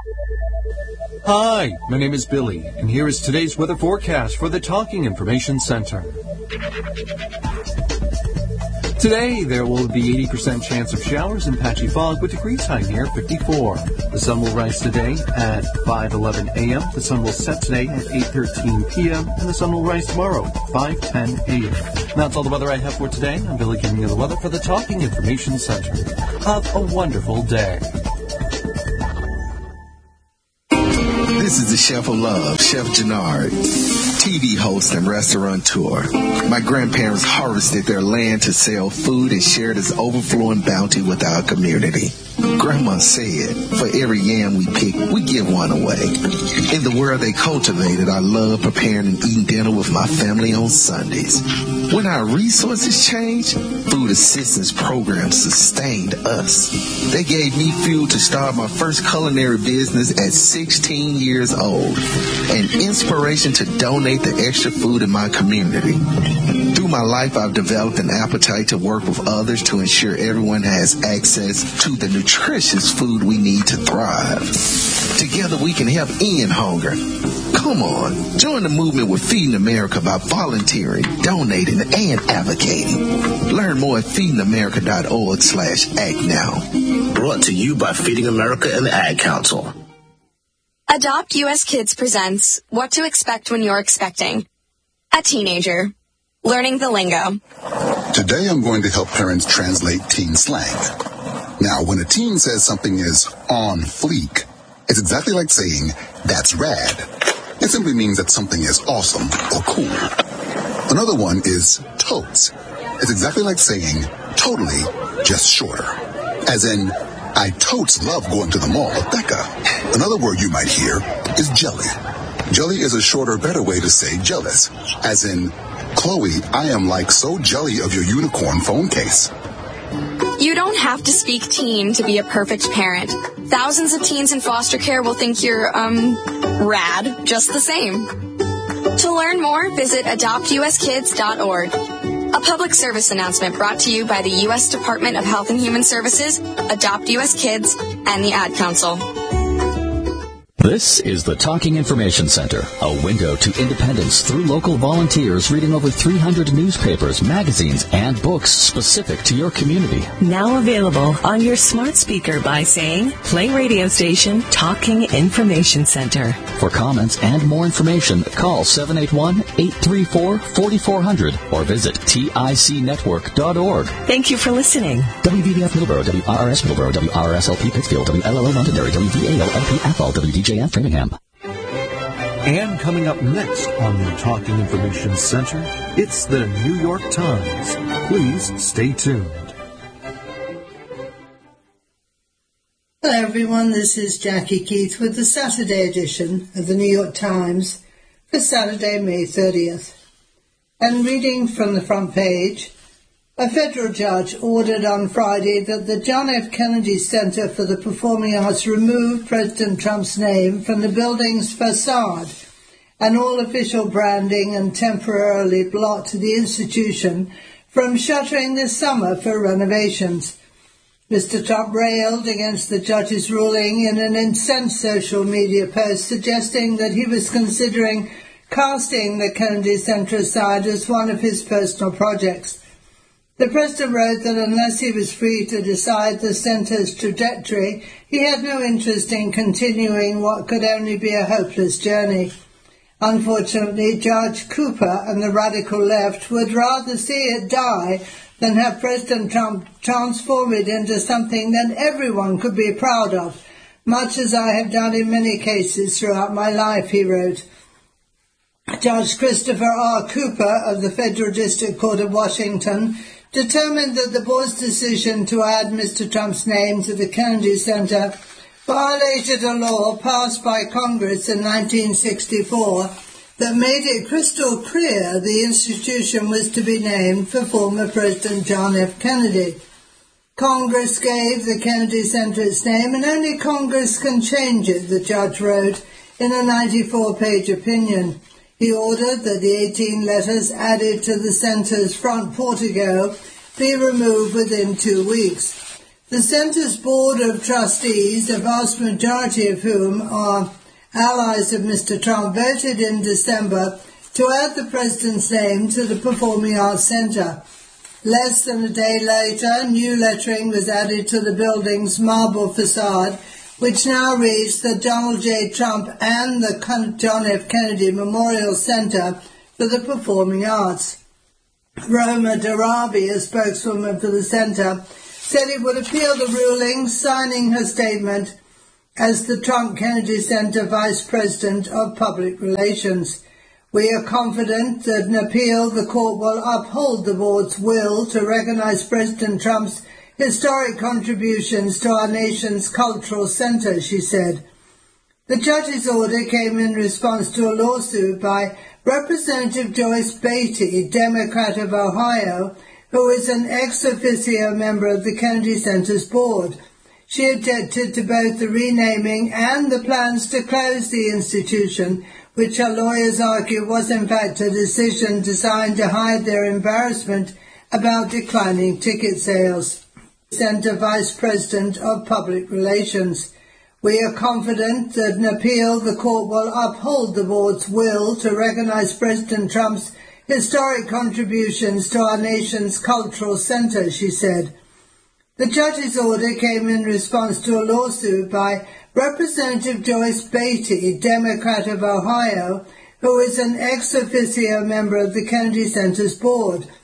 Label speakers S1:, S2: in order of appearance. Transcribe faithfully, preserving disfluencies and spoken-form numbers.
S1: Hi, my name is Billy, and here is today's weather forecast for the Talking Information Center. Today, there will be eighty percent chance of showers and patchy fog with degrees high near fifty-four. The sun will rise today at five eleven a.m. The sun will set today at eight thirteen p.m. And the sun will rise tomorrow at five ten a.m. That's all the weather I have for today. I'm Billy giving you the weather for the Talking Information Center. Have a wonderful day.
S2: This is the Chef of Love, Chef Jannard, T V host and restaurateur. My grandparents harvested their land to sell food and share this overflowing bounty with our community. Grandma said, for every yam we pick, we give one away. In the world they cultivated, I love preparing and eating dinner with my family on Sundays. When our resources changed, food assistance programs sustained us. They gave me fuel to start my first culinary business at sixteen years old, and inspiration to donate the extra food in my community. Through my life, I've developed an appetite to work with others to ensure everyone has access to the nutritious food we need to thrive. Together we can help end hunger. Come on, join the movement with Feeding America by volunteering, donating, and advocating. Learn more at feedingamerica.org slash act now.
S3: Brought to you by Feeding America and the Ad Council.
S4: Adopt U S Kids presents What to Expect When You're Expecting. A Teenager. Learning the lingo.
S5: Today I'm going to help parents translate teen slang. Now, when a teen says something is on fleek, it's exactly like saying, that's rad. It simply means that something is awesome or cool. Another one is totes. It's exactly like saying, totally, just shorter. As in, I totes love going to the mall with Becca. Another word you might hear is jelly. Jelly is a shorter, better way to say jealous. As in, Chloe, I am like so jelly of your unicorn phone case.
S4: You don't have to speak teen to be a perfect parent. Thousands of teens in foster care will think you're, um, rad, just the same. To learn more, visit adopt u s kids dot org. A public service announcement brought to you by the U S Department of Health and Human Services, Adopt U S Kids, and the Ad Council.
S6: This is the Talking Information Center, a window to independence through local volunteers reading over three hundred newspapers, magazines, and books specific to your community.
S7: Now available on your smart speaker by saying, play radio station Talking Information Center.
S6: For comments and more information, call seven eight one, eight three four, four four zero zero or visit tic network dot org.
S7: Thank you for listening.
S6: W V D F Middleborough, W R R S Middleborough, W R R S L P Pittsfield, W L L O Londonderry, W V A L L P Athol, W D J F Framingham.
S1: And coming up next on the Talking Information Center, it's the New York Times. Please stay tuned.
S8: Hello everyone, this is Jackie Keith with the Saturday edition of the New York Times for Saturday, May thirtieth. And reading from the front page, a federal judge ordered on Friday that the John F. Kennedy Center for the Performing Arts remove President Trump's name from the building's facade and all official branding and temporarily block the institution from shuttering this summer for renovations. Mister Trump railed against the judge's ruling in an incensed social media post suggesting that he was considering casting the Kennedy Center aside as one of his personal projects. The president wrote that unless he was free to decide the center's trajectory, he had no interest in continuing what could only be a hopeless journey. Unfortunately, Judge Cooper and the radical left would rather see it die than have President Trump transform it into something that everyone could be proud of, much as I have done in many cases throughout my life, he wrote. Judge Christopher R. Cooper of the Federal District Court of Washington determined that the board's decision to add Mister Trump's name to the Kennedy Center violated a law passed by Congress in nineteen sixty-four that made it crystal clear the institution was to be named for former President John F. Kennedy. Congress gave the Kennedy Center its name, and only Congress can change it, the judge wrote in a ninety-four page opinion. He ordered that the eighteen letters added to the center's front portico be removed within two weeks. The center's board of trustees, a vast majority of whom are allies of Mister Trump, voted in December to add the president's name to the Performing Arts Center. Less than a day later, new lettering was added to the building's marble facade, which now reads the Donald J. Trump and the John F. Kennedy Memorial Center for the Performing Arts. Roma Darabi, a spokeswoman for the center, said it would appeal the ruling, signing her statement as the Trump Kennedy Center Vice President of Public Relations. We are confident that in appeal the court will uphold the board's will to recognize President Trump's historic contributions to our nation's cultural center, she said. The judge's order came in response to a lawsuit by Representative Joyce Beatty, Democrat of Ohio, who is an ex officio member of the Kennedy Center's board. She objected to both the renaming and the plans to close the institution, which her lawyers argue was in fact a decision designed to hide their embarrassment about declining ticket sales. Center Vice President of Public Relations. We are confident that in appeal the court will uphold the board's will to recognize President Trump's historic contributions to our nation's cultural center, she said. The judge's order came in response to a lawsuit by Representative Joyce Beatty, Democrat of Ohio, who is an ex officio member of the Kennedy Center's board.